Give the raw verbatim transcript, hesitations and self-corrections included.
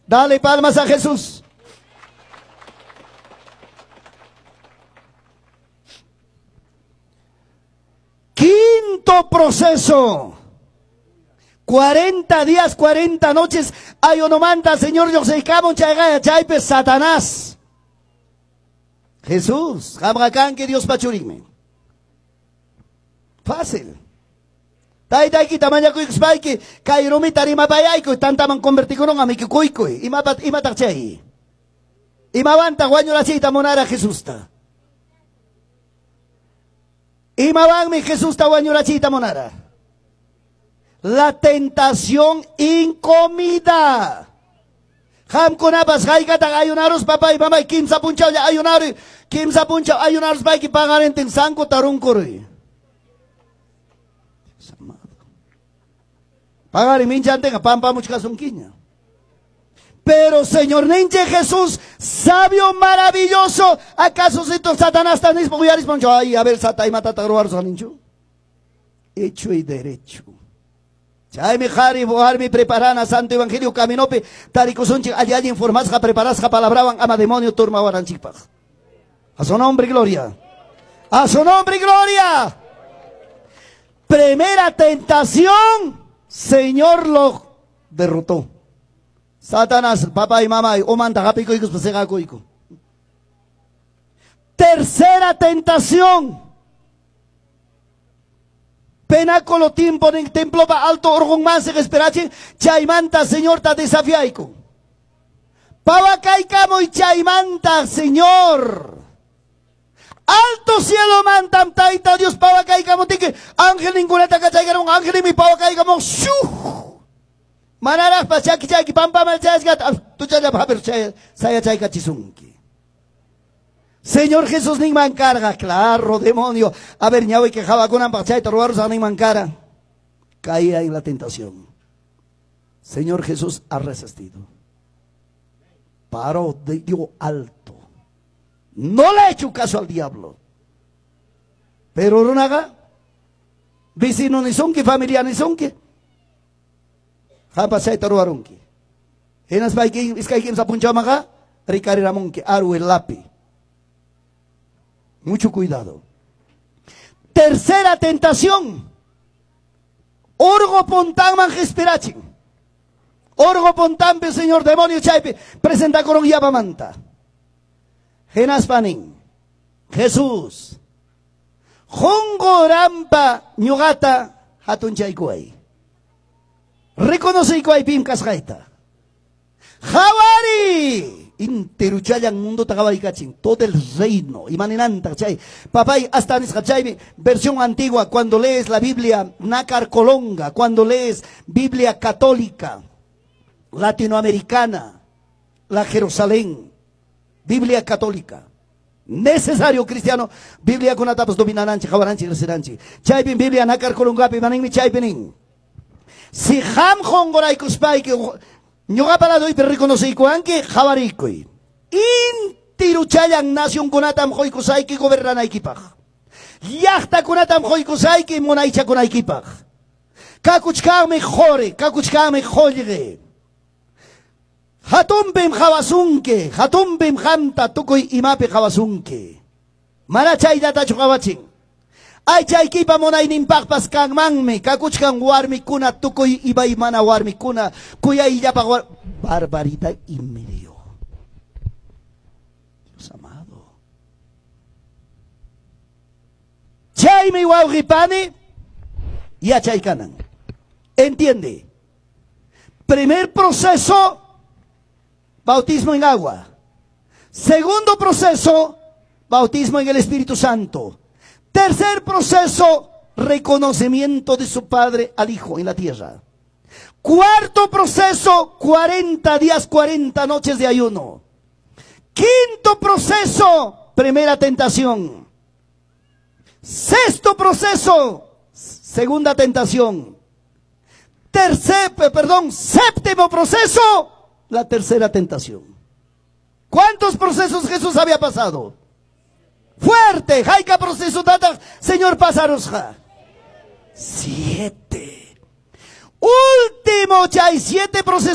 Dale palmas a Jesús. Quinto proceso. cuarenta días, cuarenta noches. Ayonomanta, Señor, yo sé que Satanás. Jesús, jamacán que Dios pachurime. Fácil. Tai tai kita manya kuy spike ki kairumi tarima bayay ko tantaman convertir ko nga miki kuy kuy ima bat ima takchay. Imawanta guanyo la cita monara Jesús ta. Imawang mi Jesús ta guanyo la cita monara. La tentación incomida. Ham kunapas hay kata ayunaros papay mamay kim sa punchaw ya ayunari kim sa punchaw ayunaros bay ki pangaren ting sangko tarung kuroy. Pagari minchante nga pampa muchka sunquiña. Pero Señor ninche Jesús, sabio maravilloso, ¿acaso si tu Satanás tan ispoguyaris poncho? Ay, a ver, Satay mata tagroar sanincho. Hecho y derecho. Chay mi jari, bohar mi preparana, santo evangelio caminope, taricosunchi, allá allá informas, ja preparas, ja palabraban, ama demonio, turma waranchipaj. A su nombre, gloria. A su nombre, gloria. Primera tentación. Señor lo derrotó. Satanás, papá y mamá, o manda rápido y pasega coico. Tercera tentación. Penáculo tiempo en el templo va alto orgón más en esperache. Chaimanta, Señor, ta desafiaico. Pawacaicamo y chaimanta, Señor. Alto cielo mantam taita Dios pava caigamo tique ángel ninguna taca chaigaron ángel y mi pava caigamo shu manaras pachaki chaki pampa mal chasgat tu chaya paper chaya saya chaiga chisunki. Señor Jesús ni man carga, claro, demonio. A ver, ñawe que jaba con ampachay robaros a ni man cara. Caía en la tentación. Señor Jesús ha resistido. Paró de dio alto. No le ha hecho caso al diablo. Pero Runaga, vecino ni son que, familia ni son que. Japasay taruarunki. Enas baikin, iskaikin sa punchamaga, ricari ramonki, aru el lapi. Mucho cuidado. Tercera tentación. Orgo pontan manjespirachin. Orgo pontan, señor demonio chaipe, presenta con yabamanta. Genas panin, Jesús, Hongo rampa ñugata hatun chaykuay. Reconoce ikuay pim kasgaita. Jawari, interuchayan mundo tagabay kachin, todo el reino, imaninanta chay. Papay, hasta niscachaymi, versión antigua, cuando lees la Biblia nácar colonga, cuando lees Biblia católica, latinoamericana, la Jerusalén, Biblia católica, necesario cristiano, Biblia con atapas dominananchi, jabaranchi, residanchi. Chaypin Biblia nakar kolungapi maning chaypinin. Si ham hongoray kuspay que ñoga para doy per reconocí kuanke jabarikoy. Intiruchayan nación konatam hoy kusay que gobernana equipaj. Yachta konatam hoy kusay que monaicha con equipaj. Kakuchka mejore, kakuchka mejore. Hatumpim jawasunke, hatumpim hamta tukoy imape jawasunke. Mana chay data chukawachin. Ay chay kipa monay nimpakpas kang mangme, kakuchkang warmi kuna tukoy ibay mana warmi kuna, kuya iyapa war... Barbaridad y medio. Dios amado. Chay mi wawripani, ya chay kanan. Entiende. Primer proceso, bautismo en agua. Segundo proceso, bautismo en el Espíritu Santo. Tercer proceso, reconocimiento de su Padre al Hijo en la tierra. Cuarto proceso, cuarenta días, cuarenta noches de ayuno. Quinto proceso, primera tentación. Sexto proceso, segunda tentación. Tercer, perdón, séptimo proceso, la tercera tentación. ¿Cuántos procesos Jesús había pasado? Fuerte, jaica proceso data, Señor pasarosja. Siete. Último, ya hay siete procesos.